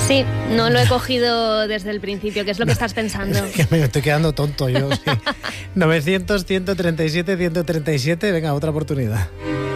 Sí, no lo he cogido desde el principio, que es lo que estás pensando. Que me estoy quedando tonto yo, sí. 900, 137, 137, venga, otra oportunidad.